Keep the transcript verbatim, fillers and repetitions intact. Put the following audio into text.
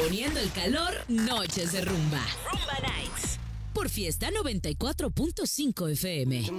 Poniendo el calor, noches de rumba. Rumba Nights. Por Fiesta noventa y cuatro punto cinco F M.